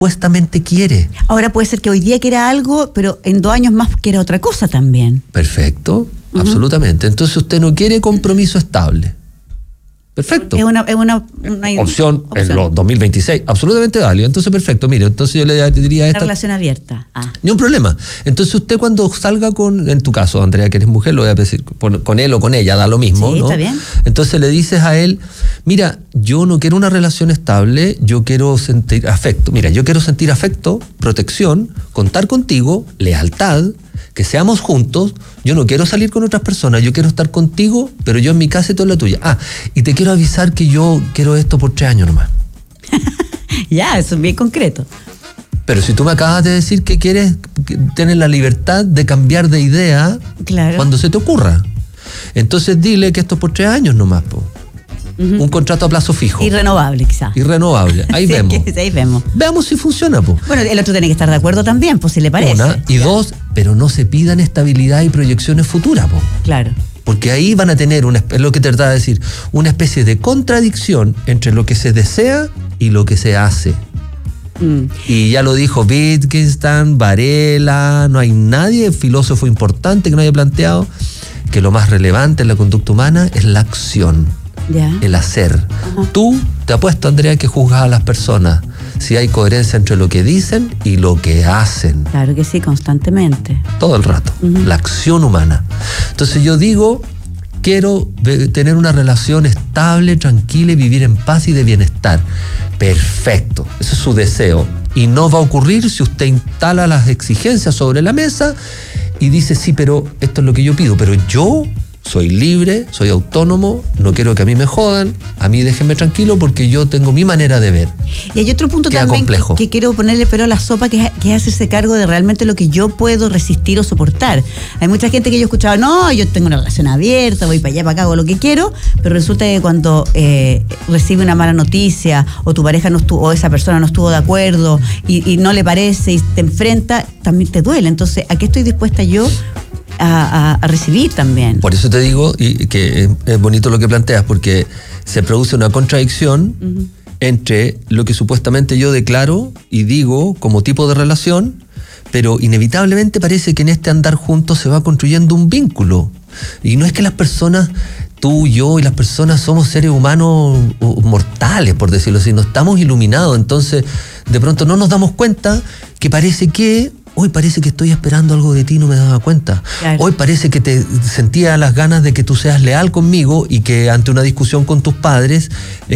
supuestamente quiere. Ahora puede ser que hoy día quiera algo, pero en 2 años más quiera otra cosa también. Perfecto, absolutamente. Entonces usted no quiere compromiso estable. Perfecto. Es una opción en los 2026, absolutamente válido. Entonces, perfecto. Mire, entonces yo le diría una relación abierta. Ni un problema. Entonces usted cuando salga en tu caso, Andrea, que eres mujer, lo voy a decir, con él o con ella, da lo mismo, sí, ¿no? Está bien. Entonces le dices a él, mira, yo no quiero una relación estable, yo quiero sentir afecto. Mira, yo quiero sentir afecto, protección, contar contigo, lealtad, que seamos juntos. Yo no quiero salir con otras personas, yo quiero estar contigo, pero yo en mi casa y tú en la tuya. Y te quiero avisar que yo quiero esto por 3 años nomás. Ya, eso es bien concreto. Pero si tú me acabas de decir que quieres tener la libertad de cambiar de idea, claro, cuando se te ocurra. Entonces dile que esto es por 3 años nomás, po. Un contrato a plazo fijo. Irrenovable, quizás. Irrenovable. Ahí sí, vemos. Ahí vemos. Veamos si funciona, po. Bueno, el otro tiene que estar de acuerdo también, pues si le parece. Una, y dos, pero no se pidan estabilidad y proyecciones futuras, po. Claro. Porque ahí van a tener, es lo que te trataba de decir, una especie de contradicción entre lo que se desea y lo que se hace. Y ya lo dijo Wittgenstein, Varela, no hay nadie, filósofo importante, que no haya planteado que lo más relevante en la conducta humana es la acción. Ya. El hacer. Tú, te apuesto, Andrea, que juzgas a las personas si hay coherencia entre lo que dicen y lo que hacen. Claro que sí, constantemente. Todo el rato. La acción humana. Entonces yo digo, quiero tener una relación estable, tranquila y vivir en paz y de bienestar. Perfecto. Ese es su deseo. Y no va a ocurrir si usted instala las exigencias sobre la mesa y dice, sí, pero esto es lo que yo pido, pero yo soy libre, soy autónomo, no quiero que a mí me jodan, a mí déjenme tranquilo porque yo tengo mi manera de ver. Y hay otro punto Queda también complejo. que quiero ponerle pero a la sopa, que es hacerse cargo de realmente lo que yo puedo resistir o soportar. Hay mucha gente que yo he escuchado, no, yo tengo una relación abierta, voy para allá, para acá, hago lo que quiero, pero resulta que cuando recibe una mala noticia o tu pareja no estuvo, o esa persona no estuvo de acuerdo y no le parece y te enfrenta, también te duele. Entonces, ¿a qué estoy dispuesta yo a recibir también? Por eso te digo y que es bonito lo que planteas, porque se produce una contradicción entre lo que supuestamente yo declaro y digo como tipo de relación, pero inevitablemente parece que en este andar juntos se va construyendo un vínculo. Y no es que las personas, tú, yo y las personas somos seres humanos mortales, por decirlo así, no estamos iluminados, entonces de pronto no nos damos cuenta que parece que hoy parece que estoy esperando algo de ti y no me daba cuenta. Claro. Hoy parece que te sentía las ganas de que tú seas leal conmigo y que ante una discusión con tus padres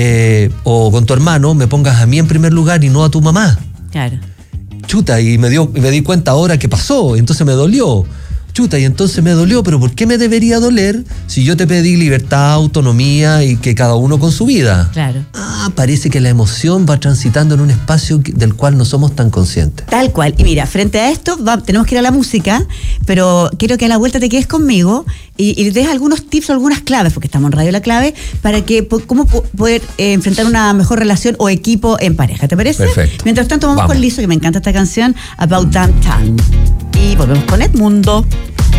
o con tu hermano me pongas a mí en primer lugar y no a tu mamá. Claro. Chuta, y me di cuenta ahora que pasó, entonces me dolió. Chuta, y entonces me dolió, pero ¿por qué me debería doler si yo te pedí libertad, autonomía y que cada uno con su vida? Claro. Parece que la emoción va transitando en un espacio del cual no somos tan conscientes. Tal cual. Y mira, frente a esto, tenemos que ir a la música, pero quiero que a la vuelta te quedes conmigo y des algunos tips o algunas claves, porque estamos en Radio La Clave, para que cómo poder enfrentar una mejor relación o equipo en pareja. ¿Te parece? Perfecto. Mientras tanto, vamos con Lizo, que me encanta esta canción, About Damn Time. Y volvemos con Edmundo.